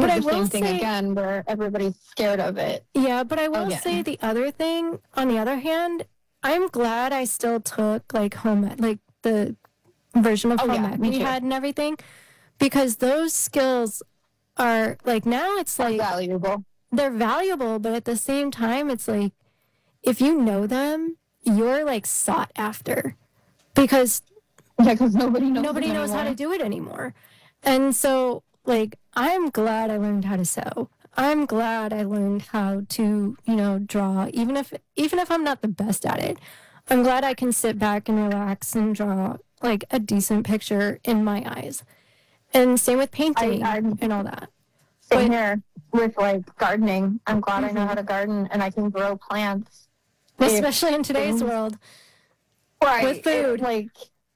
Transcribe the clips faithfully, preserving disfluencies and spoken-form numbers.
But I the will same thing say, again where everybody's scared of it. yeah, but I will again. say the other thing, on the other hand, I'm glad I still took like home ec, like the version of Oh, home yeah, ec me we too. had and everything, because those skills are like, now it's Are like valuable. they're valuable, but at the same time, it's like if you know them, you're like sought after because Yeah, because nobody knows nobody it knows how to anymore. do it anymore. And so, like, I'm glad I learned how to sew. I'm glad I learned how to, you know, draw, even if even if I'm not the best at it. I'm glad I can sit back and relax and draw like a decent picture in my eyes. And same with painting I, I'm and all that. same But- here with like gardening. I'm glad I know Mhm. how to garden and I can grow plants. Especially in today's things- world. Right. With food. It, like,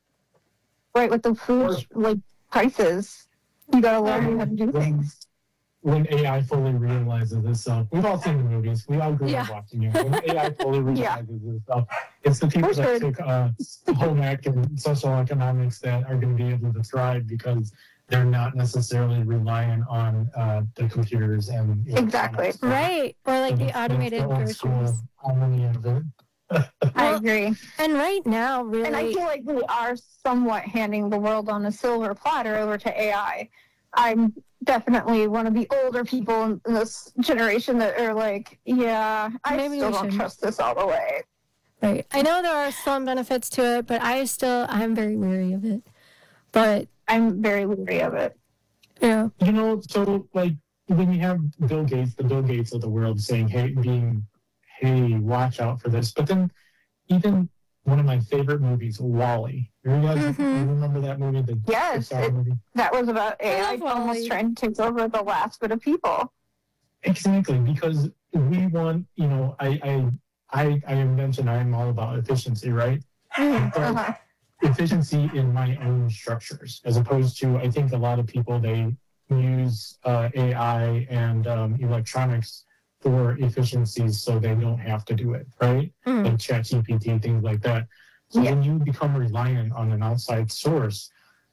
right, with the food, like, prices. You gotta learn how to do things. When A I fully realizes itself, we've all seen the movies. We all grew Yeah. up watching it. When A I fully Yeah. realizes itself, it's the people For that sure. took uh, home ec and social economics that are going to be able to thrive because they're not necessarily relying on uh, the computers and Exactly. electronics. Right. Or like So the that's- that's automated the old school groceries. irony of it. I Well, agree. And right now, really. And I feel like we are somewhat handing the world on a silver platter over to A I. I'm definitely one of the older people in this generation that are like, yeah, I Maybe still we don't shouldn't. trust this all the way. Right. I know there are some benefits to it, but I still, I'm very weary of it. But, I'm very leery of it. yeah. You know, so like when you have Bill Gates, the Bill Gates of the world saying, hey, being, hey, watch out for this. But then even one of my favorite movies, Wall-E. You guys Mhm. you remember that movie? The Yes, Pixar it- movie? That was about I A I love Wall-E. almost trying to take over the last bit of people. Exactly, because we want, you know, I I I, I mentioned I'm all about efficiency, right? Mm. But Uh-huh. efficiency in my own structures, as opposed to I think a lot of people they use uh, A I and um, electronics for efficiencies so they don't have to do it, right? Mm. Like ChatGPT, things like that. So Yeah. when you become reliant on an outside source,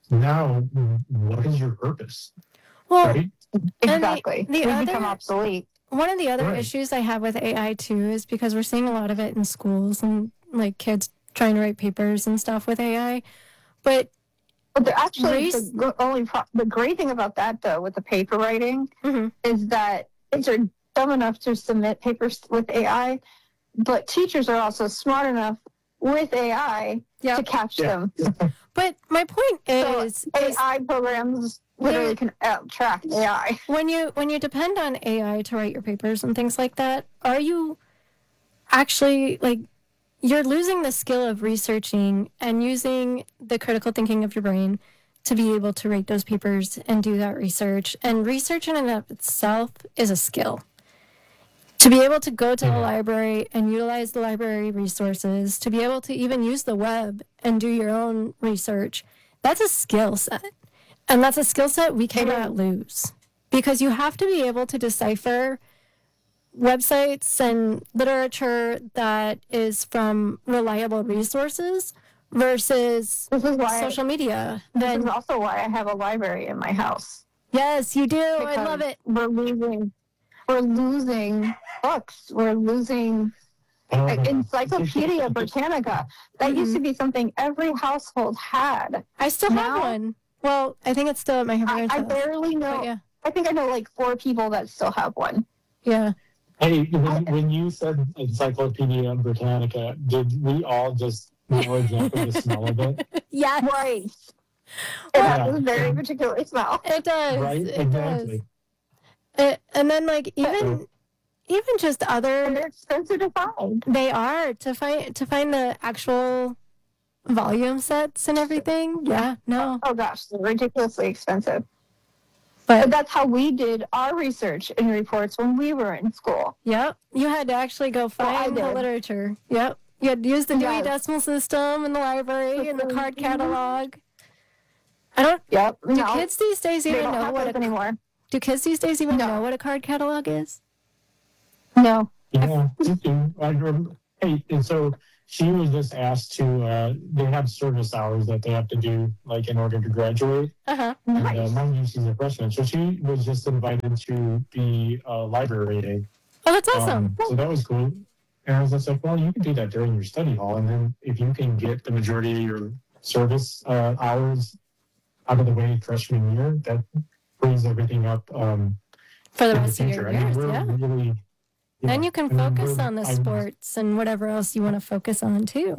now what is your purpose, Well, right? Exactly. the we other- become obsolete. one of the other Right. issues I have with A I too is because we're seeing a lot of it in schools and like kids trying to write papers and stuff with A I. But But the, actually, Race- the gr- only pro- the great thing about that though, with the paper writing, Mhm. is that kids are dumb enough to submit papers with A I, but teachers are also smart enough with A I Yep. to catch Yeah. them. but my point So is, is A I programs literally can out track A I. when you when you depend on A I to write your papers and things like that, are you actually like you're losing the skill of researching and using the critical thinking of your brain to be able to write those papers and do that research. And research in and of itself is a skill. To be able to go to the Yeah. library and utilize the library resources, to be able to even use the web and do your own research, that's a skill set. And that's a skill set we cannot is. lose. Because you have to be able to decipher websites and literature that is from reliable resources versus This is why. social media. this Then is also why I have a library in my house. yes, you do. I Because love it. We're losing. We're losing books. We're losing Oh, like, Encyclopedia Britannica. That used to Mhm. be something every household had. I still have now- one. Well, I think it's still at my I, parents' I house. barely know. But yeah, I think I know like four people that still have one. yeah. Hey, when, when you said Encyclopedia Britannica, did we all just know exactly the smell of it? Yes, Right. It Well- has a very particular smell. it does. Right? It Exactly. does. It, and then like even even just And other they're expensive to find. they are to find to find the actual volume sets and everything. Yeah, no. Oh gosh, they're ridiculously expensive. But But that's how we did our research and reports when we were in school. yep, you had to actually go Well, I find the did. literature. Yep. You had to use the Dewey Yes. Decimal System in the library and the card Mhm. catalog. I don't Yep. do No, kids these days they even don't know have what those a anymore. do kids these days even No. know what a card catalog is? No. Yeah, you do. I remember. Hey, and so she was just asked to. Uh, they have service hours that they have to do, like in order to graduate. Uh-huh. And Nice. uh, mind you, she's a freshman, so she was just invited to be a library aide. Oh, that's awesome. Um, so that was cool. And I was just like, well, you can do that during your study hall, and then if you can get the majority of your service uh, hours out of the way freshman year, that frees everything up um, For the in the rest of future. your I mean, years, we're yeah. really. And you can I mean, focus we're- on the I'm- sports and whatever else you want to focus on too.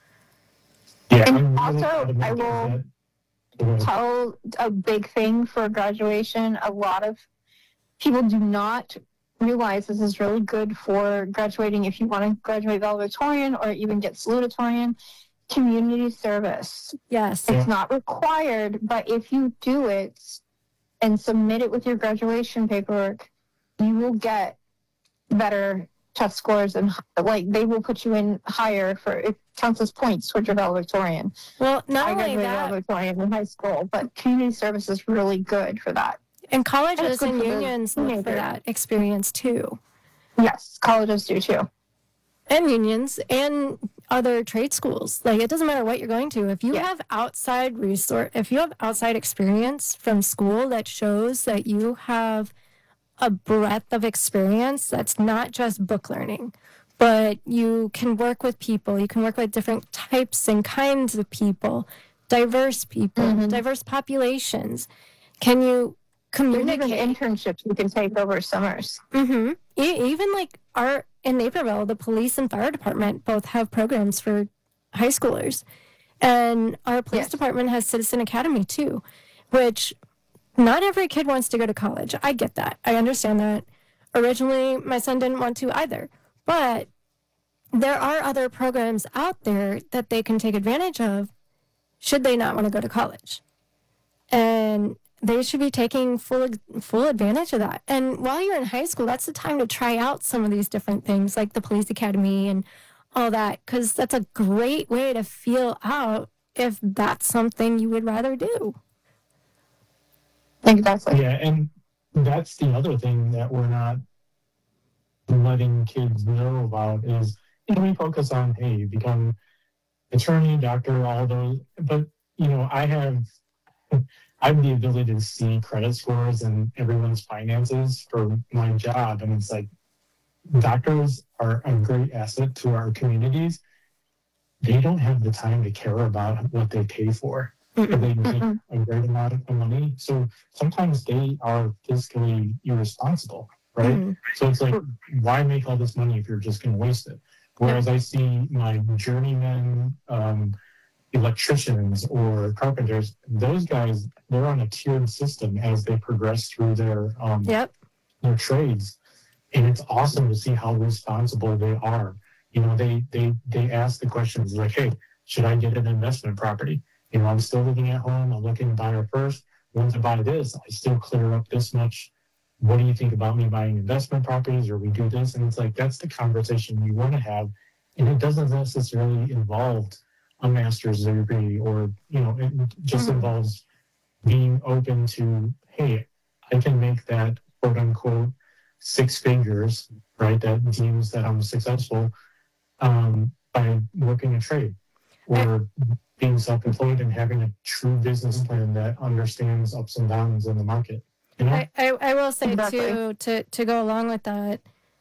Yeah, And I'm really also, adamant I of will that. Go ahead. tell a big thing for graduation. A lot of people do not realize this is really good for graduating if you want to graduate valedictorian or even get salutatorian. Community service. Yes. Yeah. It's not required, but if you do it and submit it with your graduation paperwork, you will get better test scores and like they will put you in higher for it counts as points towards your valedictorian. Well, not I only graduated that, valedictorian in high school, but community service is really good for that. and colleges good and for the unions look for teenager. that experience too. Yes, colleges do too. And unions and other trade schools. Like, it doesn't matter what you're going to. If you Yeah. have outside resource, if you have outside experience from school that shows that you have a breadth of experience that's not just book learning, but you can work with people, you can work with different types and kinds of people, diverse people, Mhm. diverse populations. Can you There's even communicate? internships you can take over summers. Mm-hmm. E- even like our in Naperville, the police and fire department both have programs for high schoolers, and our police Yes. department has Citizen Academy too, which not every kid wants to go to college. I get that. I understand that. Originally, my son didn't want to either, but there are other programs out there that they can take advantage of should they not want to go to college. And they should be taking full full advantage of that. And while you're in high school, that's the time to try out some of these different things like the police academy and all that, because that's a great way to feel out if that's something you would rather do. Exactly. Yeah, and that's the other thing that we're not letting kids know about is, you know, we focus on, hey, become attorney, doctor, all those, but you know, I have I have the ability to see credit scores and everyone's finances for my job, and it's like doctors are a great asset to our communities. They don't have the time to care about what they pay for. They make Mm-mm. a great amount of money, so sometimes they are fiscally irresponsible, right? Mhm. So it's like, why make all this money if you're just going to waste it? Whereas I see my journeymen, um, electricians or carpenters, those guys, they're on a tiered system as they progress through their um, Yep. their trades, and it's awesome to see how responsible they are. You know, they they they ask the questions like, "Hey, should I get an investment property? You know, I'm still living at home. I'm looking to buy it first. Once I buy this, I still clear up this much. What do you think about me buying investment properties, or we do this?" And it's like that's the conversation you want to have, and it doesn't necessarily involve a master's degree, or you know, it just Mhm. involves being open to, hey, I can make that quote unquote six figures, right? That deems that I'm successful um, by working a trade or being self-employed and having a true business plan that understands ups and downs in the market. You know? I, I, I will say Exactly. too, to, to go along with that,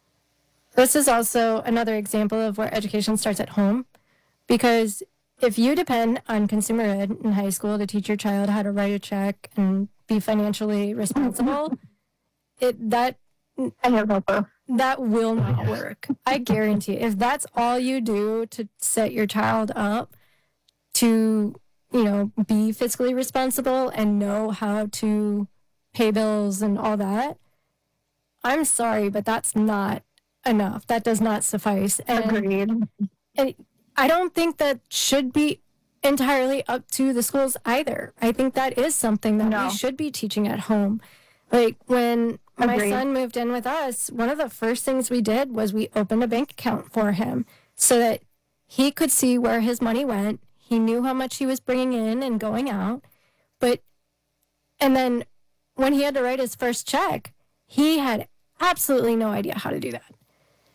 this is also another example of where education starts at home. Because if you depend on consumer ed in high school to teach your child how to write a check and be financially responsible, it that I have no clue. that will not work. I guarantee it. If that's all you do to set your child up to, you know, be fiscally responsible and know how to pay bills and all that, I'm sorry, but that's not enough. That does not suffice. And, Agreed. and I don't think that should be entirely up to the schools either. I think that is something that No. we should be teaching at home. Like when my Agreed. son moved in with us, one of the first things we did was we opened a bank account for him so that he could see where his money went. He knew how much he was bringing in and going out. But, and then when he had to write his first check, he had absolutely no idea how to do that.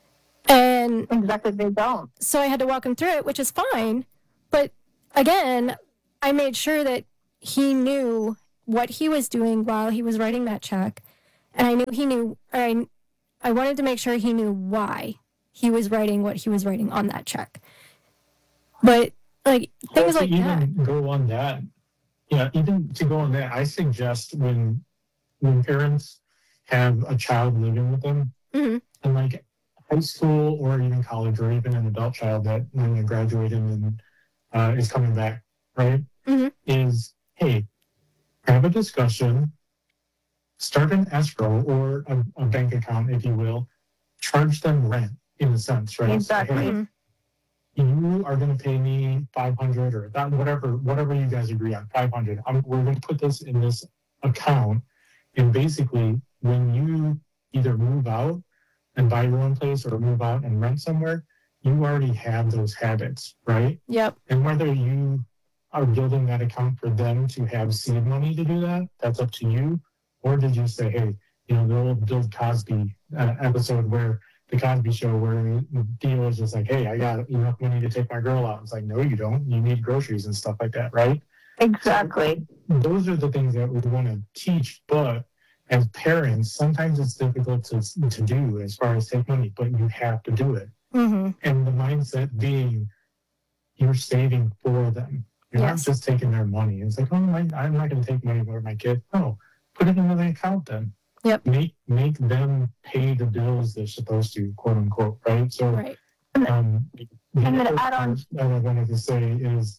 And Exactly, they don't. so I had to walk him through it, which is fine. But again, I made sure that he knew what he was doing while he was writing that check. And I knew he knew, or I, I wanted to make sure he knew why he was writing what he was writing on that check. But like things Well, like to that. even go on that, yeah, even to go on that, I suggest when when parents have a child living with them, Mhm. in like high school or even college or even an adult child that when they graduated and uh, is coming back, right? Mhm. Is hey, have a discussion, start an escrow or a, a bank account, if you will, charge them rent in a sense, right? Exactly. Hey, Mhm. you are going to pay me five hundred or that whatever whatever you guys agree on five hundred. I'm, we're going to put this in this account, and basically when you either move out and buy your own place or move out and rent somewhere, you already have those habits, right? Yep. And whether you are building that account for them to have seed money to do that, that's up to you. Or did you say, hey, you know, the old Bill Cosby uh, episode where the Cosby Show where Theo was just like, hey, I got enough money to take my girl out. It's like, no, you don't. You need groceries and stuff like that, right? Exactly. So those are the things that we want to teach. But as parents, sometimes it's difficult to, to do as far as take money, but you have to do it. Mm-hmm. And the mindset being you're saving for them. You're Yes. not just taking their money. It's like, oh, I, I'm not going to take money from my kid. No, put it into the account then. Yep. Make make them pay the bills they're supposed to, quote unquote, right? So, Right. um, the And then other add on- part that I wanted to say is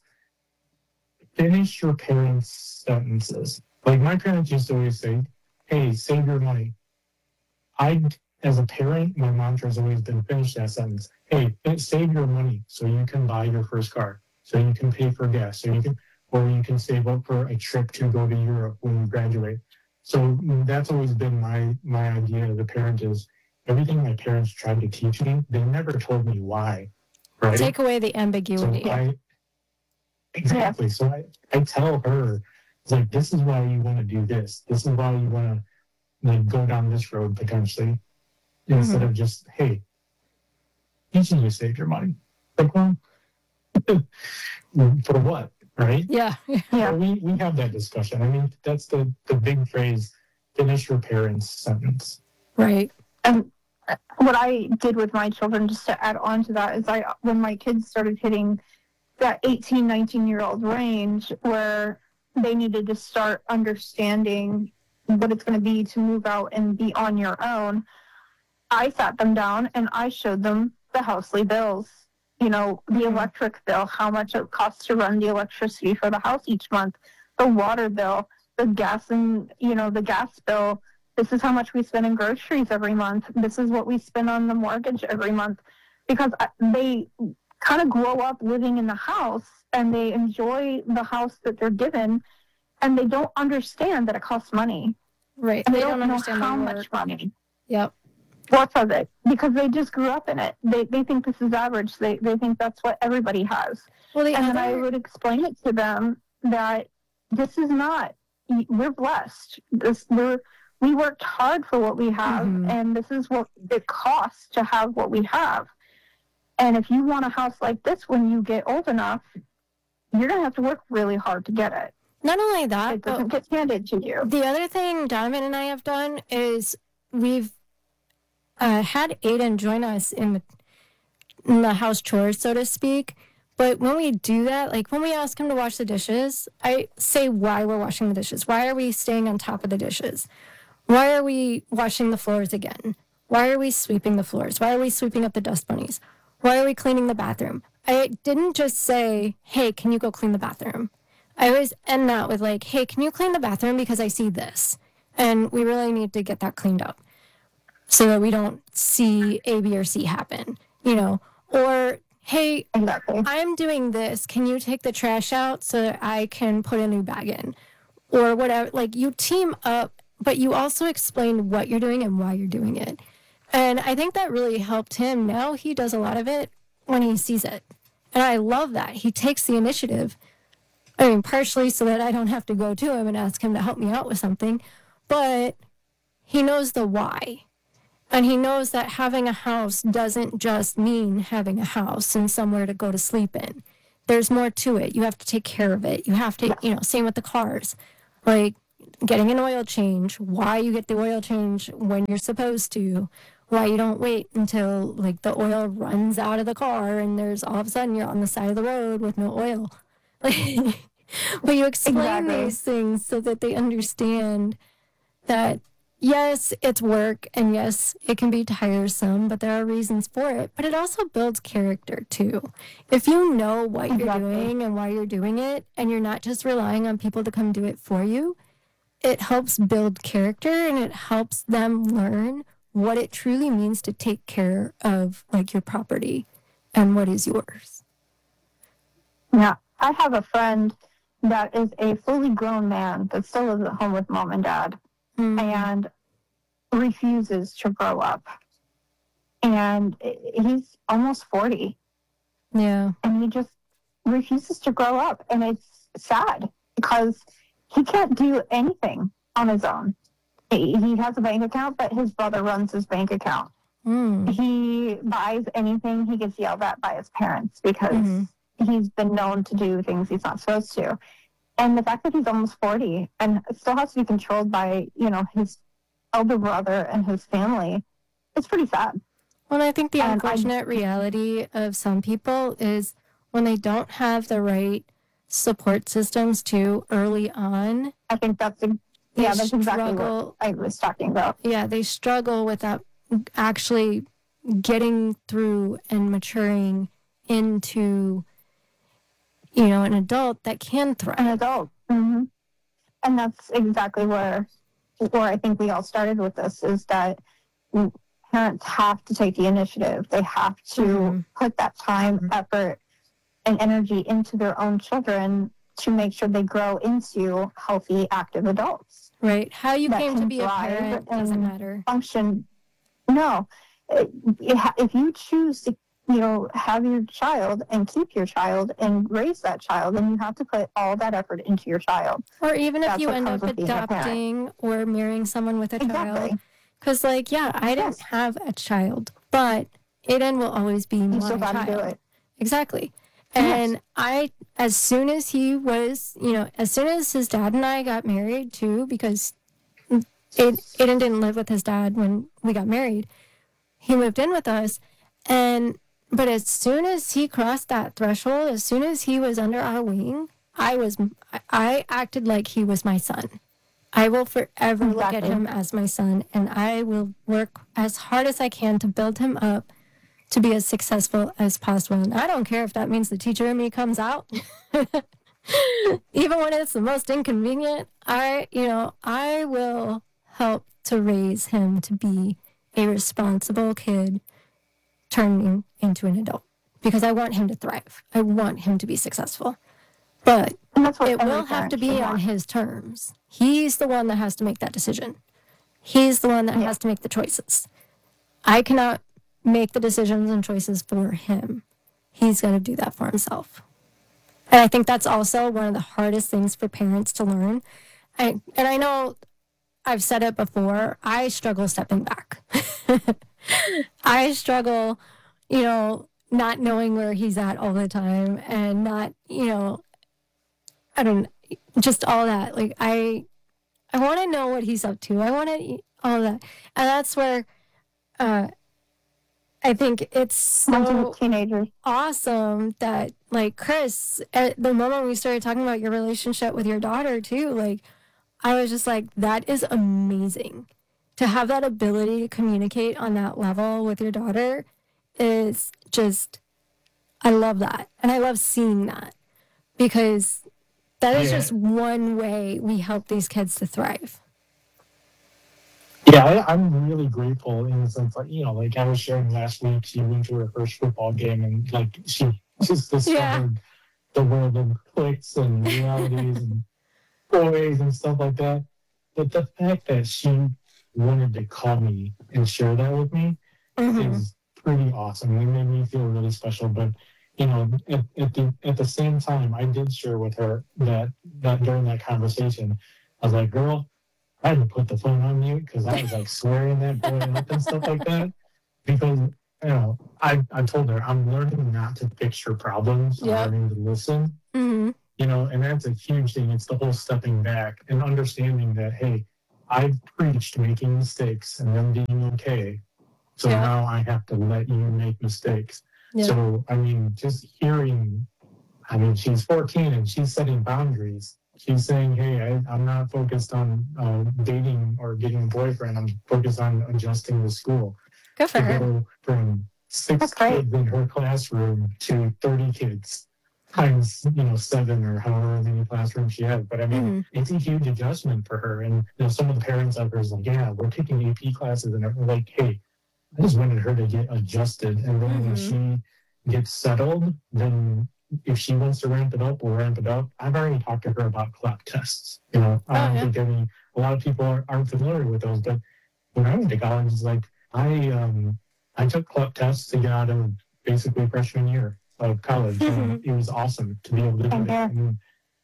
finish your parents' sentences. Like my parents used to always say, "Hey, save your money." I, as a parent, my mantra has always been finish that sentence. Hey, save your money so you can buy your first car, so you can pay for gas, so you can, or you can save up for a trip to go to Europe when you graduate. So that's always been my my idea as a parent is everything my parents tried to teach me, they never told me why, right? Take away the So ambiguity. I exactly. So I, I tell her, it's like this is why you want to do this. This is why you want to like go down this road potentially, instead of just hey, teaching you to save your money. Like well, for what, right? Yeah. Yeah. So we we have that discussion. I mean, that's the the big phrase. Finish your parents' sentence. Right. And what I did with my children, just to add on to that, is I, when my kids started hitting that eighteen, nineteen year old range where they needed to start understanding what it's going to be to move out and be on your own, I sat them down and I showed them the housely bills. You know, the Mhm. electric bill, how much it costs to run the electricity for the house each month, the water bill, the gas and, you know, the gas bill. This is how much we spend in groceries every month. This is what we spend on the mortgage every month. Because I- they kind of grow up living in the house and they enjoy the house that they're given and they don't understand that it costs money. Right. And They they, don't don't, know understand how the work. much money. Yep. What's of it? Because they just grew up in it. They they think this is average. They they think that's what everybody has. Well, the And then I other, would explain it to them that this is not. We're blessed. This we're we worked hard for what we have, Mhm. and this is what it costs to have what we have. And if you want a house like this when you get old enough, you're gonna have to work really hard to get it. not only that, It but doesn't get handed to you. the other thing Donovan and I have done is we've uh, had Aiden join us in the, in the house chores, so to speak. But when we do that, like when we ask him to wash the dishes, I say why we're washing the dishes. Why are we staying on top of the dishes? Why are we washing the floors again? Why are we sweeping the floors? Why are we sweeping up the dust bunnies? Why are we cleaning the bathroom? I didn't just say, hey, can you go clean the bathroom? I always end that with like, hey, can you clean the bathroom because I see this? And we really need to get that cleaned up so that we don't see A, B, or C happen, you know? Or, hey, Exactly. I'm doing this. Can you take the trash out so that I can put a new bag in? Or whatever. Like, you team up, but you also explain what you're doing and why you're doing it. And I think that really helped him. Now he does a lot of it when he sees it. And I love that. He takes the initiative. I mean, partially so that I don't have to go to him and ask him to help me out with something, but he knows the why. And he knows that having a house doesn't just mean having a house and somewhere to go to sleep in. There's more to it. You have to take care of it. You have to, you know, same with the cars. Like getting an oil change, why you get the oil change when you're supposed to, why you don't wait until like the oil runs out of the car and there's all of a sudden you're on the side of the road with no oil. Like, but you explain Exactly. these things so that they understand that yes, it's work and yes, it can be tiresome, but there are reasons for it. But it also builds character too. If you know what you're Exactly. doing and why you're doing it, and you're not just relying on people to come do it for you, it helps build character and it helps them learn what it truly means to take care of like your property and what is yours. Yeah. I have a friend that is a fully grown man that still lives at home with mom and dad Mm. and refuses to grow up. And he's almost forty Yeah. and he just refuses to grow up. And it's sad because he can't do anything on his own. He he has a bank account, but his brother runs his bank account. Mm. He buys anything, he gets yelled at by his parents because Mhm. he's been known to do things he's not supposed to. And the fact that he's almost forty and still has to be controlled by, you know, his elder brother and his family, it's pretty sad. Well, I think the And I- unfortunate reality of some people is when they don't have the right support systems too early on, I think that's, a, they yeah, that's exactly what struggle. I was talking about. Yeah, they struggle with that actually getting through and maturing into, you know, an adult that can An thrive. adult. hmm And that's exactly where, where I think we all started with this is that parents have to take the initiative. They have to Mhm. put that time, effort, and energy into their own children to make sure they grow into healthy, active adults. Right? How you That came to can be a thrive parent doesn't and matter. Function. No. It- it ha- if you choose to, you know, have your child and keep your child and raise that child, then you have to put all that effort into your child. Or even if That's you what end comes up with being a parent. adopting or marrying someone with a child. Exactly. Because, like, yeah, I didn't Yes. have a child, but Aiden will always be You my still got to child. do it. Exactly. Yes. And I, as soon as he was, you know, as soon as his dad and I got married too, because it, Aiden didn't live with his dad when we got married, he moved in with us. And, but as soon as he crossed that threshold, as soon as he was under our wing, I was, I acted like he was my son. I will forever look at Exactly. him as my son, and I will work as hard as I can to build him up to be as successful as possible. And I don't care if that means the teacher in me comes out. Even when it's the most inconvenient, I, you know, I will help to raise him to be a responsible kid turning into an adult because I want him to thrive. I want him to be successful. But And that's what it every will have parent to be should on want. his terms. He's the one that has to make that decision. He's the one that Yeah. has to make the choices. I cannot make the decisions and choices for him. He's got to do that for himself. And I think that's also one of the hardest things for parents to learn. I, and I know I've said it before, I struggle stepping back. I struggle, you know, not knowing where he's at all the time and not, you know, I don't just all that. Like I I want to know what he's up to. I want to all that. And that's where uh I think it's Once so you're teenagers. awesome that like Chris, at the moment we started talking about your relationship with your daughter too, like I was just like, that is amazing. To have that ability to communicate on that level with your daughter is just, I love that. And I love seeing that because that is Yeah. just one way we help these kids to thrive. Yeah, I, I'm really grateful in the sense that, you know, like I was sharing last week, she went to her first football game and like she just discovered Yeah. the world of clicks and realities and boys and stuff like that. But the fact that she wanted to call me and share that with me Mhm. is pretty awesome. It made me feel really special. But you know, at, at the at the same time, I did share with her that that during that conversation, I was like, "Girl, I had to put the phone on mute because I was like swearing that growing up and stuff like that. Because, you know, I, I told her I'm learning not to fix your problems, I'm Yep. learning to listen, Mm-hmm. you know, and that's a huge thing. It's the whole stepping back and understanding that, hey, I've preached making mistakes and them being okay. So Yeah. now I have to let you make mistakes. Yeah. So, I mean, just hearing, I mean, she's fourteen and she's setting boundaries. She's saying, hey, I, I'm not focused on uh, dating or getting a boyfriend. I'm focused on adjusting to school. Good for To her. go from six That's great. kids in her classroom to thirty kids times, you know, seven or however many classrooms she has. But I mean, Mhm. it's a huge adjustment for her. And, you know, some of the parents out there is like, yeah, we're taking A P classes. And we're like, hey, I just wanted her to get adjusted. And then when Mhm. she gets settled, then if she wants to ramp it up, we'll ramp it up. I've already talked to her about clock tests. You know, I Oh, don't yeah. think any, a lot of people are, aren't familiar with those. But when I went to college, it's like, I, um, I took clock tests to get out of basically freshman year of college. And it was awesome to be able to do it. Yeah. And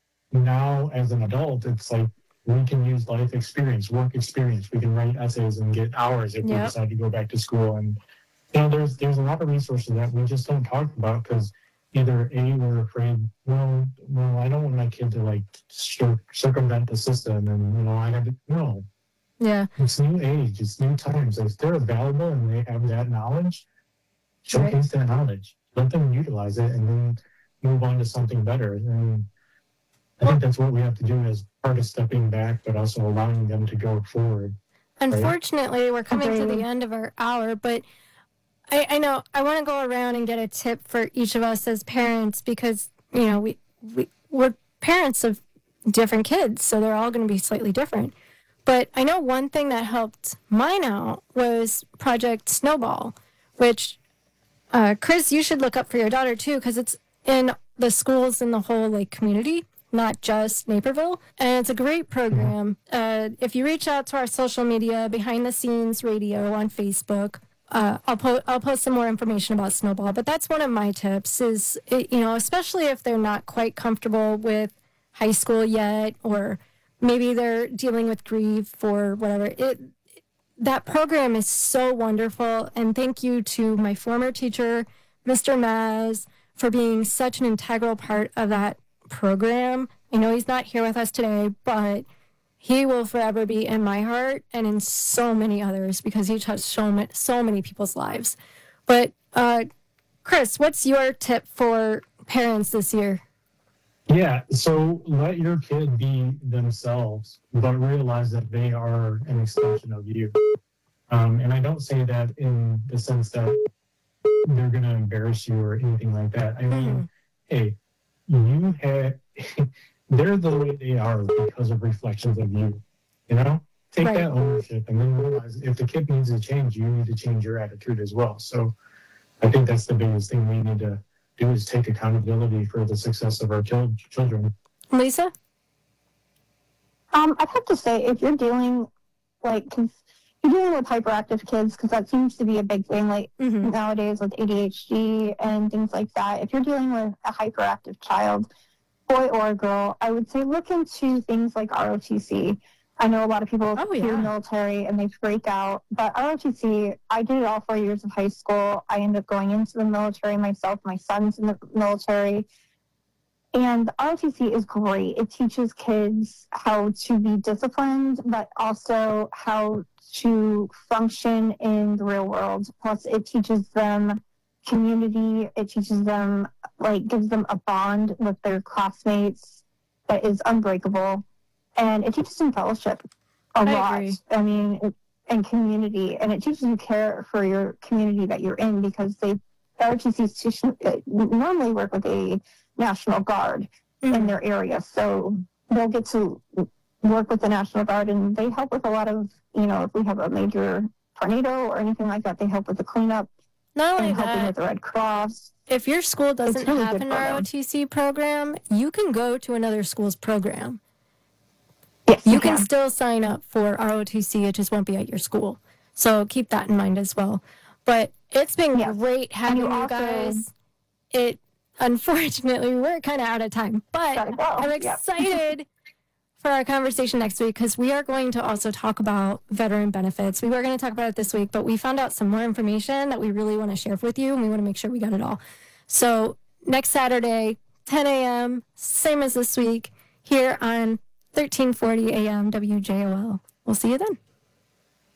now as an adult, it's like, we can use life experience, work experience. We can write essays and get hours if we Yep. decide to go back to school. And you know, there's there's a lot of resources that we just don't talk about because either A, we're afraid, well, well, I don't want my kid to like cir- circumvent the system, and you know, I have to no. Yeah. It's new age, it's new times. If they're available and they have that knowledge, Right. showcase that knowledge. Let them utilize it, and then move on to something better. And I think that's what we have to do as part of stepping back, but also allowing them to go forward. Unfortunately, we're coming to the Agreed. end of our hour, but I, I know I want to go around and get a tip for each of us as parents because, you know, we, we, we're parents of different kids, so they're all going to be slightly different. But I know one thing that helped mine out was Project Snowball, which, uh, Chris, you should look up for your daughter too, because it's in the schools in the whole like community, not just Naperville. And it's a great program. Uh, if you reach out to our social media, Behind the Scenes Radio on Facebook, uh, I'll, po- I'll post some more information about Snowball. But that's one of my tips is, it, you know, especially if they're not quite comfortable with high school yet, or maybe they're dealing with grief or whatever. It that program is so wonderful, and thank you to my former teacher, Mister Maz, for being such an integral part of that program. I know he's not here with us today, but he will forever be in my heart and in so many others because he touched so many, so many people's lives. But uh, Chris, what's your tip for parents this year? Yeah, so let your kid be themselves, but realize that they are an extension of you. Um, and I don't say that in the sense that they're going to embarrass you or anything like that. I mean, hey, you have, they're the way they are because of reflections of you. You know, take Right. that ownership and then realize if the kid needs to change, you need to change your attitude as well. So I think that's the biggest thing we need to do is take accountability for the success of our chil- children. Lisa? Um, I'd have to say if you're dealing like, cause you're dealing with hyperactive kids, because that seems to be a big thing, like Mm-hmm. nowadays with A D H D and things like that. If you're dealing with a hyperactive child, boy or girl, I would say look into things like R O T C. I know a lot of people Oh, hear yeah. military and they freak out, but R O T C, I did it all four years of high school. I ended up going into the military myself. My son's in the military. And the R O T C is great. It teaches kids how to be disciplined, but also how to function in the real world. Plus, it teaches them community. It teaches them, like, gives them a bond with their classmates that is unbreakable. And it teaches them fellowship a I lot. agree. I mean, it- and community. And it teaches you care for your community that you're in because they, R O T Cs teach- uh, normally work with a National Guard in Mhm. their area. So they'll get to work with the National Guard and they help with a lot of, you know, if we have a major tornado or anything like that, they help with the cleanup Not only and helping that, with the Red Cross. if your school doesn't really have good an for them. R O T C program, you can go to another school's program. Yes, You can still sign up for R O T C, it just won't be at your school. So keep that in mind as well. But it's been Yes. great having you you, also- guys. It unfortunately we're kind of out of time, but Gotta go. I'm Yep. excited for our conversation next week, because we are going to also talk about veteran benefits. We were going to talk about it this week, but we found out some more information that we really want to share with you, and we want to make sure we got it all. So next Saturday, ten a.m., same as this week, here on thirteen forty a.m. W J O L. We'll see you then.